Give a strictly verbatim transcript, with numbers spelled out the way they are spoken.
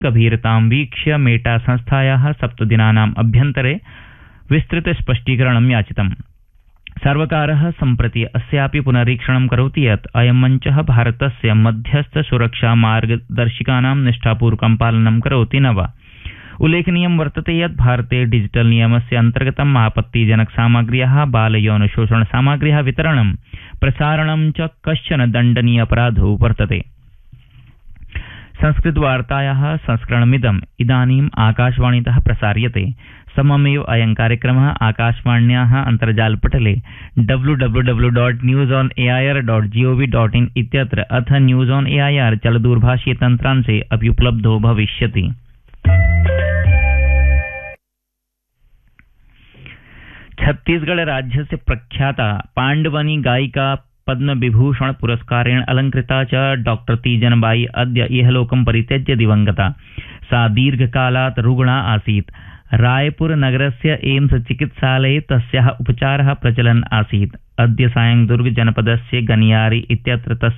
गभीरतां वीक्ष्य मेटा संस्थायाः सप्तदिनानाम् अभ्यन्तरे विस्तृत स्पष्टीकरणं याचितम्। सर्वकारः सम्प्रति अस्यापि पुनरीक्षणं करोति यत् अयं मञ्चः भारतस्य मध्यस्थ सुरक्षा मार्गदर्शिकानां निष्ठापूर्वकं पालनं करोति न वा। उल्लेखनीयं वर्तते यत् भारते डिजिटल नियमस्य अन्तर्गतम् आपत्तिजनक सामग्र्याः बालयौन शोषण सामग्र्याः वितरणं प्रसारणं च कश्चन दण्डनीय अपराधो वर्तते। संस्कृतवार्तायाः संस्करणमिदम् इदानीम् आकाशवाणीतः प्रसार्यते। सममेव अयं कार्यक्रमः आकाशवाण्याः अन्तर्जालपटले W W W dot news on A I R dot G O V dot in इत्यत्र अथ news on A I R चलदूरभाषीय तन्त्रांशे अपि उपलब्धो भविष्यति। छत्तीसगढ़ राज्यस्य प्रख्याता पाण्डवनी गायिका पद्म विभूषण पुरस्कारेण अलंकृता च डॉक्टर तीजनबाई अद्य इहलोकं परित्यज्य दिवंगता। सा दीर्घकालात् रुग्णा आसीत्। रायपुर नगरस्य एम्स चिकित्सालये तस्याः उपचारः प्रचलन् आसीत्। अद्य सायं दुर्ग जनपदस्य गनियारी इत्यत्र तस्य